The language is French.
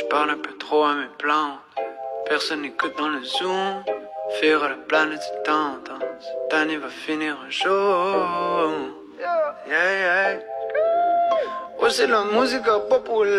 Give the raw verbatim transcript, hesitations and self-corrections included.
parle un peu trop à mes plantes. Personne n'écoute dans le zoom. Faire à la planète c'est tendance. Cette année va finir un jour. Yeah, yeah. Oh, c'est la musique populaire.